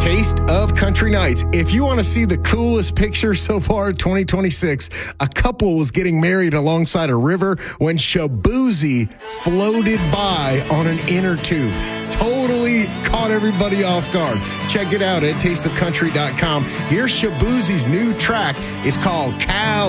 Taste of Country Nights. If you want to see the coolest picture so far 2026, a couple was getting married alongside a river when Shaboozey floated by on an inner tube. Totally caught everybody off guard. Check it out at tasteofcountry.com. Here's Shaboozey's new track. It's called Cow.